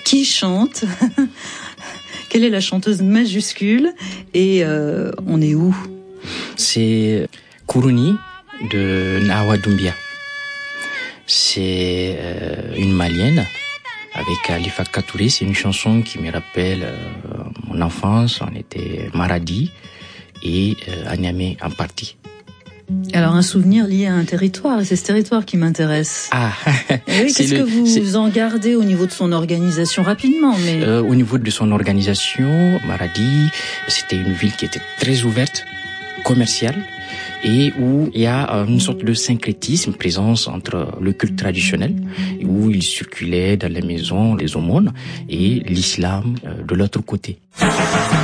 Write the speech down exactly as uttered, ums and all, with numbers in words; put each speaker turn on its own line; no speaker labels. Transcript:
Qui chante? Quelle est la chanteuse majuscule? Et euh, on est où?
C'est Kuruni de Nawa Doumbia. C'est euh, une malienne avec Alifa Katouré. C'est une chanson qui me rappelle euh, mon enfance. On était Maradi et euh, à Niamey en partie.
Alors un souvenir lié à un territoire, et c'est ce territoire qui m'intéresse.
Ah,
et oui, qu'est-ce le, que vous c'est... en gardez au niveau de son organisation rapidement mais...
euh, Au niveau de son organisation, Maradi, c'était une ville qui était très ouverte, commerciale, et où il y a une sorte de syncrétisme, présence entre le culte traditionnel, où il circulait dans les maisons les aumônes, et l'islam de l'autre côté.